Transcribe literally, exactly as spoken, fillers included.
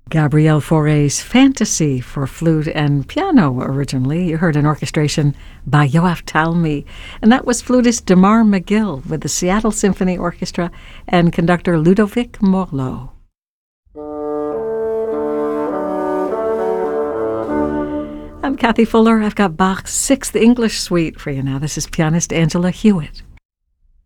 Gabrielle Fauré's Fantasy for flute and piano originally. You heard an orchestration by Yoav Talmi, and that was flutist Damar McGill with the Seattle Symphony Orchestra and conductor Ludovic Morlot. I'm Kathy Fuller. I've got Bach's Sixth English Suite for you now. This is pianist Angela Hewitt.